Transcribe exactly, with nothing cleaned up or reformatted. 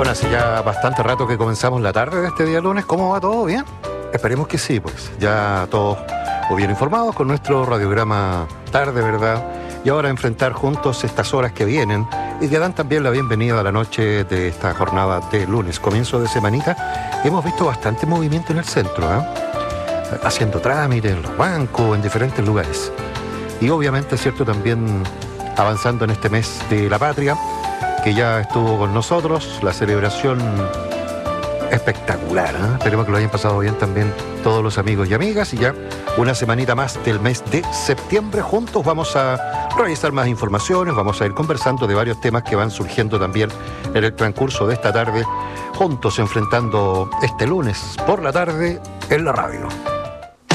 Bueno, hace ya bastante rato que comenzamos la tarde de este día lunes. ¿Cómo va todo? ¿Bien? Esperemos que sí, pues. Ya todos muy bien informados con nuestro radiograma tarde, ¿verdad? Y ahora enfrentar juntos estas horas que vienen y que dan también la bienvenida a la noche de esta jornada de lunes, comienzo de semanita. Hemos visto bastante movimiento en el centro, ¿eh? Haciendo trámites en los bancos, en diferentes lugares. Y obviamente, cierto, también avanzando en este mes de la patria, que ya estuvo con nosotros, la celebración espectacular, ¿eh? Esperemos que lo hayan pasado bien también todos los amigos y amigas, y ya una semanita más del mes de septiembre. Juntos vamos a revisar más informaciones, vamos a ir conversando de varios temas que van surgiendo también en el transcurso de esta tarde, juntos enfrentando este lunes por la tarde en la radio.